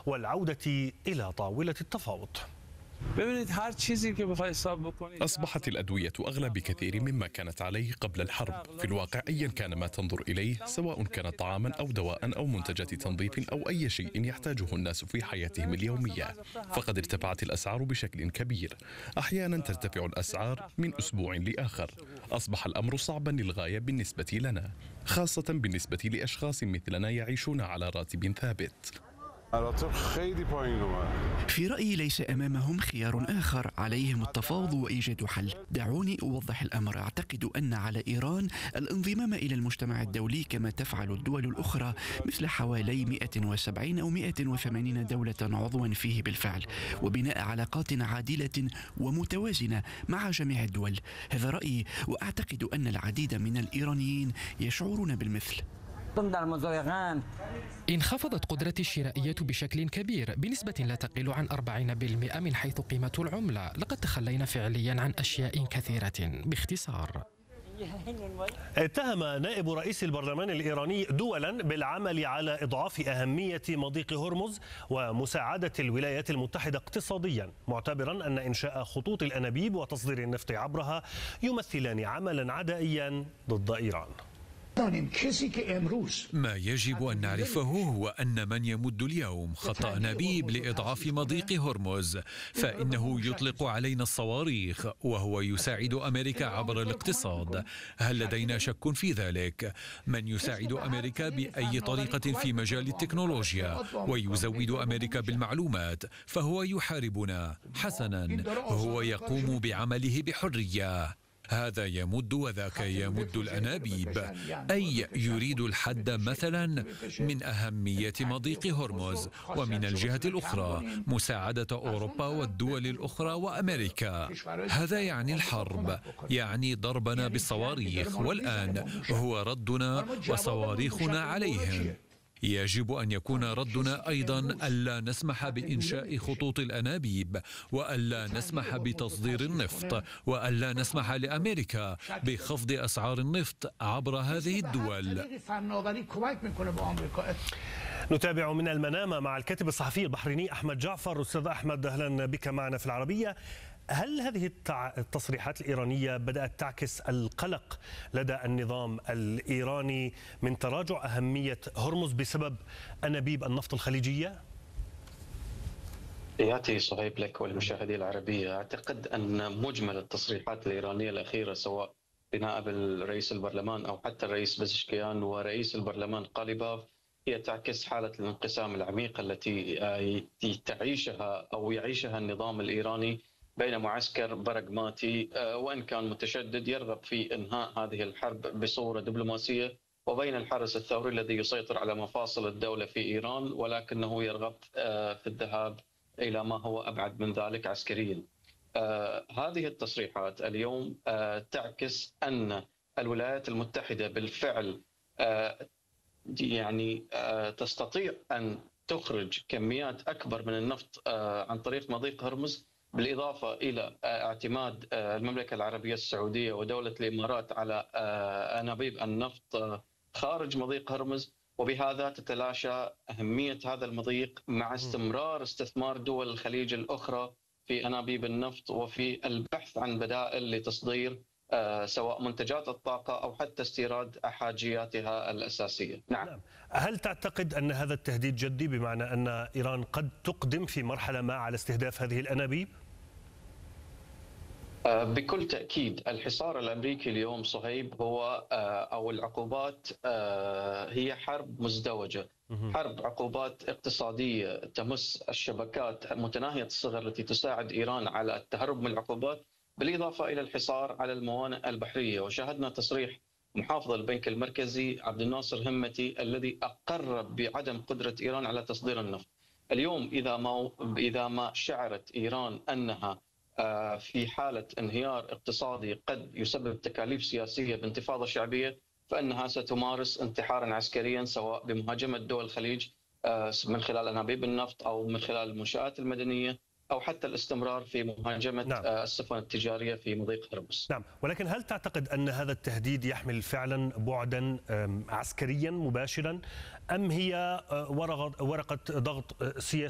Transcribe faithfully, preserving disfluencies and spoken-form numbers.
والعودة إلى طاولة التفاوض. أصبحت الأدوية أغلى بكثير مما كانت عليه قبل الحرب. في الواقع أيا كان ما تنظر إليه، سواء كان طعاما أو دواء أو منتجات تنظيف أو أي شيء يحتاجه الناس في حياتهم اليومية، فقد ارتفعت الأسعار بشكل كبير. أحيانا ترتفع الأسعار من أسبوع لآخر. أصبح الأمر صعبا للغاية بالنسبة لنا، خاصة بالنسبة لأشخاص مثلنا يعيشون على راتب ثابت. في رأيي ليس أمامهم خيار آخر، عليهم التفاوض وإيجاد حل. دعوني أوضح الأمر. أعتقد أن على إيران الانضمام إلى المجتمع الدولي كما تفعل الدول الأخرى، مثل حوالي مئة وسبعين أو مئة وثمانين دولة عضوا فيه بالفعل، وبناء علاقات عادلة ومتوازنة مع جميع الدول. هذا رأيي، وأعتقد أن العديد من الإيرانيين يشعرون بالمثل. انخفضت قدرتي الشرائية بشكل كبير بنسبة لا تقل عن أربعين بالمئة من حيث قيمة العملة. لقد تخلينا فعليا عن أشياء كثيرة. باختصار، اتهم نائب رئيس البرلمان الإيراني دولا بالعمل على إضعاف أهمية مضيق هرمز ومساعدة الولايات المتحدة اقتصاديا، معتبرا أن إنشاء خطوط الأنابيب وتصدير النفط عبرها يمثلان عملا عدائيا ضد إيران. ما يجب أن نعرفه هو أن من يمد اليوم خط أنابيب لإضعاف مضيق هرمز فإنه يطلق علينا الصواريخ، وهو يساعد أمريكا عبر الاقتصاد. هل لدينا شك في ذلك؟ من يساعد أمريكا بأي طريقة في مجال التكنولوجيا ويزود أمريكا بالمعلومات فهو يحاربنا. حسنا، هو يقوم بعمله بحرية. هذا يمد وذاك يمد الأنابيب، أي يريد الحد مثلا من أهمية مضيق هرمز، ومن الجهة الأخرى مساعدة أوروبا والدول الأخرى وأمريكا. هذا يعني الحرب، يعني ضربنا بالصواريخ، والآن هو ردنا وصواريخنا عليهم. يجب أن يكون ردنا أيضا ألا نسمح بإنشاء خطوط الأنابيب، وألا نسمح بتصدير النفط، وألا نسمح لأمريكا بخفض أسعار النفط عبر هذه الدول. نتابع من المنامة مع الكاتب الصحفي البحريني أحمد جعفر. أستاذ أحمد، أهلا بك معنا في العربية. هل هذه التصريحات الإيرانية بدأت تعكس القلق لدى النظام الإيراني من تراجع أهمية هرمز بسبب أنابيب النفط الخليجية؟ ياتي صهيب لك والمشاهدين العربية. أعتقد أن مجمل التصريحات الإيرانية الأخيرة، سواء بنائب رئيس البرلمان أو حتى الرئيس بزشكيان ورئيس البرلمان قاليباف، هي تعكس حالة الانقسام العميقة التي تعيشها أو يعيشها النظام الإيراني بين معسكر براغماتي وإن كان متشدد يرغب في إنهاء هذه الحرب بصورة دبلوماسية، وبين الحرس الثوري الذي يسيطر على مفاصل الدولة في إيران ولكنه يرغب في الذهاب إلى ما هو أبعد من ذلك عسكريا. هذه التصريحات اليوم تعكس أن الولايات المتحدة بالفعل يعني تستطيع أن تخرج كميات أكبر من النفط عن طريق مضيق هرمز، بالإضافة إلى اعتماد المملكة العربية السعودية ودولة الإمارات على أنابيب النفط خارج مضيق هرمز، وبهذا تتلاشى أهمية هذا المضيق مع استمرار استثمار دول الخليج الأخرى في أنابيب النفط وفي البحث عن بدائل لتصدير سواء منتجات الطاقة أو حتى استيراد حاجياتها الأساسية. نعم. هل تعتقد أن هذا التهديد جدي، بمعنى أن إيران قد تقدم في مرحلة ما على استهداف هذه الأنابيب؟ بكل تأكيد. الحصار الأمريكي اليوم صهيب هو أو العقوبات هي حرب مزدوجة، حرب عقوبات اقتصادية تمس الشبكات متناهية الصغر التي تساعد إيران على التهرب من العقوبات، بالإضافة إلى الحصار على الموانئ البحرية. وشاهدنا تصريح محافظ البنك المركزي عبد الناصر همتي الذي أقر بعدم قدرة إيران على تصدير النفط. اليوم إذا ما إذا ما شعرت إيران أنها في حالة انهيار اقتصادي قد يسبب تكاليف سياسية بانتفاضة شعبية، فإنها ستمارس انتحارا عسكريا، سواء بمهاجمة دول الخليج من خلال أنابيب النفط أو من خلال المنشآت المدنية أو حتى الاستمرار في مهاجمة نعم. السفن التجارية في مضيق هرمز. نعم، ولكن هل تعتقد أن هذا التهديد يحمل فعلا بعدا عسكريا مباشرا، أم هي ورقة ضغط سياسي